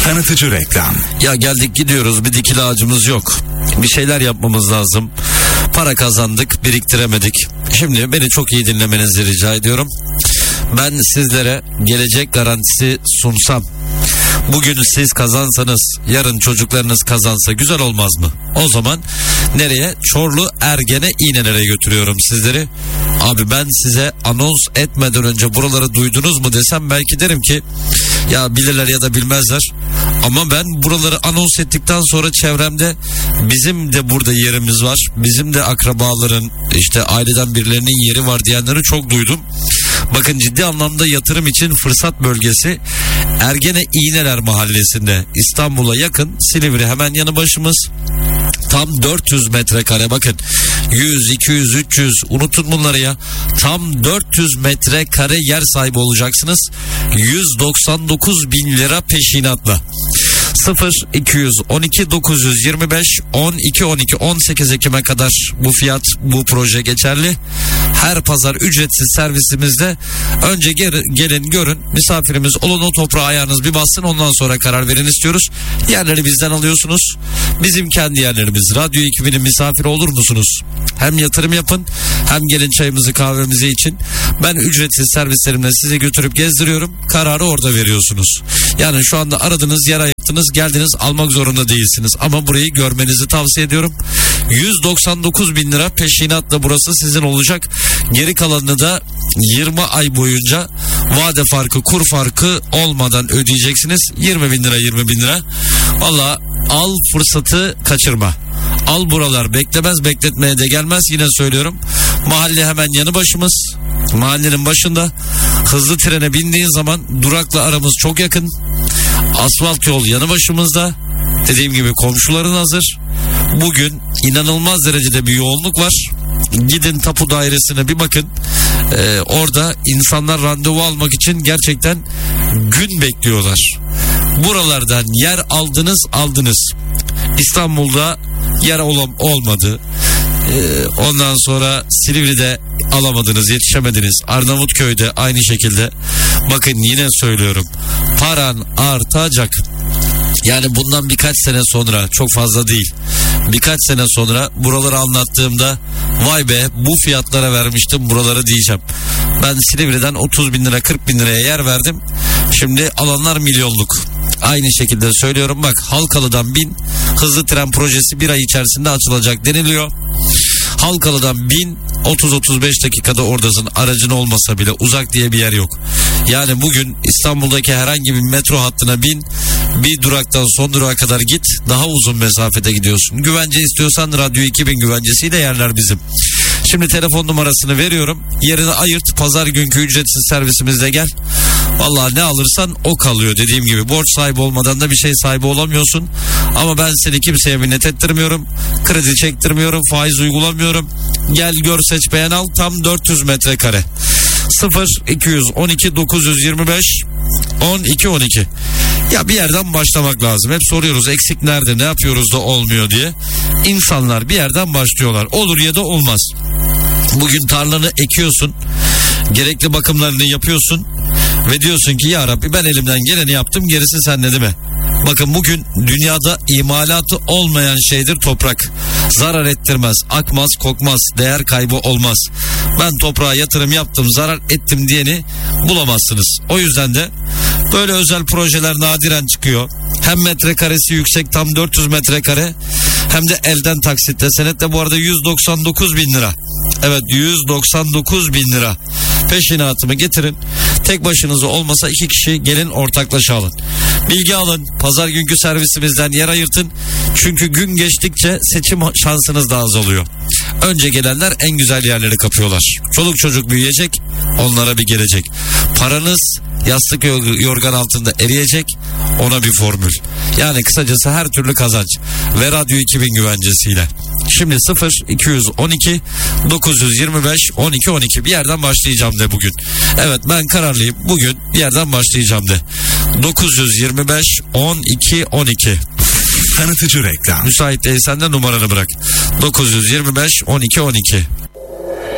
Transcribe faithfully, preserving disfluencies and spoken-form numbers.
Tanıtıcı reklam. Ya geldik gidiyoruz, bir dikili ağacımız yok. Bir şeyler yapmamız lazım. Para kazandık, biriktiremedik. Şimdi beni çok iyi dinlemenizi rica ediyorum. Ben sizlere gelecek garantisi sunsam, bugün siz kazansanız, yarın çocuklarınız kazansa güzel olmaz mı? O zaman nereye? Çorlu Ergene İğnelere götürüyorum sizleri. Abi ben size anons etmeden önce buraları duydunuz mu desem belki derim ki ya bilirler ya da bilmezler. Ama ben buraları anons ettikten sonra çevremde bizim de burada yerimiz var, bizim de akrabaların, işte aileden birilerinin yeri var diyenleri çok duydum. Bakın, ciddi anlamda yatırım için fırsat bölgesi Ergene İğneler Mahallesi'nde, İstanbul'a yakın, Silivri hemen yanı başımız. Tam dört yüz metrekare, bakın yüz, iki yüz, üç yüz unutun bunları ya. Tam dört yüz metrekare yer sahibi olacaksınız. yüz doksan dokuz bin lira peşinatla. sıfır iki on iki dokuz yüz yirmi beş on iki on iki on sekiz Ekim'e kadar bu fiyat, bu proje geçerli. Her pazar ücretsiz servisimizde. Önce gel, gelin görün, misafirimiz olun, o toprağa ayağınız bir bassın, ondan sonra karar verin istiyoruz. Yerleri bizden alıyorsunuz. Bizim kendi yerlerimiz. Radyo ekibinin misafiri olur musunuz? Hem yatırım yapın, hem gelin çayımızı kahvemizi için. Ben ücretsiz servislerimle sizi götürüp gezdiriyorum. Kararı orada veriyorsunuz. Yani şu anda aradığınız yer ayırttınız, geldiniz, almak zorunda değilsiniz. Ama burayı görmenizi tavsiye ediyorum. yüz doksan dokuz bin lira peşinatla burası sizin olacak. Geri kalanını da yirmi ay boyunca vade farkı, kur farkı olmadan ödeyeceksiniz. yirmi bin lira, yirmi bin lira. Valla al, fırsatı kaçırma. Al, buralar beklemez, bekletmeye de gelmez. Yine söylüyorum, mahalle hemen yanı başımız. Mahallenin başında hızlı trene bindiğin zaman durakla aramız çok yakın. Asfalt yol yanı başımızda. Dediğim gibi komşuların hazır. Bugün inanılmaz derecede bir yoğunluk var. Gidin tapu dairesine bir bakın. Ee, orada insanlar randevu almak için gerçekten gün bekliyorlar. Buralardan yer aldınız aldınız. İstanbul'da yer ol- olmadı. Ee, ondan sonra Silivri'de alamadınız, yetişemediniz. Arnavutköy'de aynı şekilde. Bakın yine söylüyorum, paran artacak. Yani bundan birkaç sene sonra, çok fazla değil, birkaç sene sonra buraları anlattığımda vay be, bu fiyatlara vermiştim buraları diyeceğim. Ben Silivri'den otuz bin lira, kırk bin liraya yer verdim. Şimdi alanlar milyonluk. Aynı şekilde söylüyorum, bak Halkalı'dan bin, hızlı tren projesi bir ay içerisinde açılacak deniliyor. Halkalı'dan bin, otuz otuz beş dakikada oradasın, aracın olmasa bile. Uzak diye bir yer yok. Yani bugün İstanbul'daki herhangi bir metro hattına bin, bir duraktan son durağa kadar git, daha uzun mesafede gidiyorsun. Güvence istiyorsan Radyo iki bin güvencesiyle yerler bizim. Şimdi telefon numarasını veriyorum. Yerini ayırt, pazar günkü ücretsiz servisimizde gel. Vallahi ne alırsan o kalıyor. Dediğim gibi borç sahibi olmadan da bir şey sahibi olamıyorsun. Ama ben seni kimseye minnet ettirmiyorum. Kredi çektirmiyorum, faiz uygulamıyorum. Gel gör, seç, beğen, al. Tam dört yüz metrekare. sıfır iki on iki dokuz yüz yirmi beş on iki on iki. Ya bir yerden başlamak lazım. Hep soruyoruz, eksik nerede, ne yapıyoruz da olmuyor diye. İnsanlar bir yerden başlıyorlar. Olur ya da olmaz. Bugün tarlanı ekiyorsun, gerekli bakımlarını yapıyorsun ve diyorsun ki ya Rabbi, ben elimden geleni yaptım, gerisi sende değil mi? Bakın, bugün dünyada imalatı olmayan şeydir toprak. Zarar ettirmez, akmaz, kokmaz, değer kaybı olmaz. Ben toprağa yatırım yaptım, zarar ettim diyeni bulamazsınız. O yüzden de böyle özel projeler nadiren çıkıyor. Hem metrekaresi yüksek, tam dört yüz metrekare, hem de elden taksitle. Senetle bu arada yüz doksan dokuz bin lira. Evet, yüz doksan dokuz bin lira. Peşinatımı getirin. Tek başınıza olmasa iki kişi gelin, ortaklaşa alın. Bilgi alın. Pazar günkü servisimizden yer ayırtın. Çünkü gün geçtikçe seçim şansınız da azalıyor. Önce gelenler en güzel yerleri kapıyorlar. Çoluk çocuk büyüyecek, onlara bir gelecek. Paranız yastık yorgan altında eriyecek, ona bir formül. Yani kısacası her türlü kazanç. Ve Radyo iki bin güvencesiyle. Şimdi sıfır iki on iki dokuz yüz yirmi beş on iki on iki. Bir yerden başlayacağım de bugün. Evet, ben kararlıyım. Bugün bir yerden başlayacağım de. dokuz yüz yirmi beş on iki on iki. Tanıtıcı reklam. Müsait değilsen de numaranı bırak. dokuz yüz yirmi beş on iki on iki.